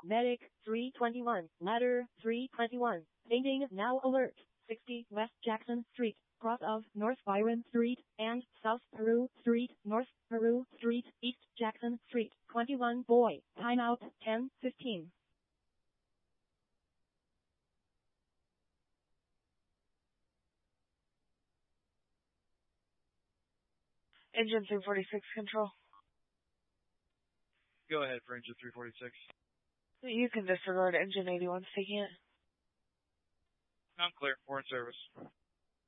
Medic 321, ladder 321, painting now alert, 60 West Jackson Street, cross of North Byron Street, and South Peru Street, North Peru Street, East Jackson Street, 21 boy, timeout 10:15. Engine 346 control. Go ahead for engine 346. You can disregard engine 81's taking it. I'm clear. We're in service.